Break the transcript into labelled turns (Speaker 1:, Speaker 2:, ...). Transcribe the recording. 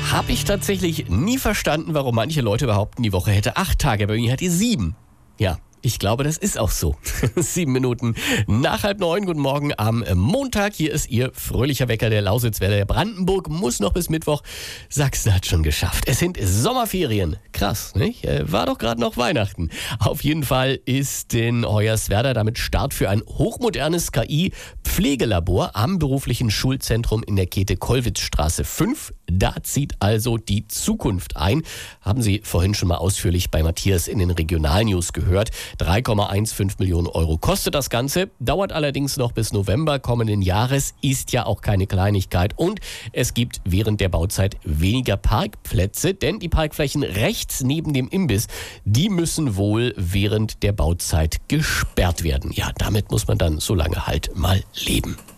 Speaker 1: Habe ich tatsächlich nie verstanden, warum manche Leute behaupten, die Woche hätte 8 Tage, bei mir hat die 7. Ja, ich glaube, das ist auch so. 7 Minuten nach 8:30. Guten Morgen am Montag. Hier ist Ihr fröhlicher Wecker der Lausitzwelle. Brandenburg muss noch bis Mittwoch. Sachsen hat schon geschafft. Es sind Sommerferien. Krass, nicht? War doch gerade noch Weihnachten. Auf jeden Fall ist in Hoyerswerda damit Start für ein hochmodernes KI-Pflegelabor am beruflichen Schulzentrum in der Käthe-Kollwitz-Straße 5. Da zieht also die Zukunft ein. Haben Sie vorhin schon mal ausführlich bei Matthias in den Regionalnews gehört. 3,15 Millionen Euro kostet das Ganze, dauert allerdings noch bis November kommenden Jahres, ist ja auch keine Kleinigkeit. Und es gibt während der Bauzeit weniger Parkplätze, denn die Parkflächen rechts neben dem Imbiss, die müssen wohl während der Bauzeit gesperrt werden. Ja, damit muss man dann so lange halt mal leben.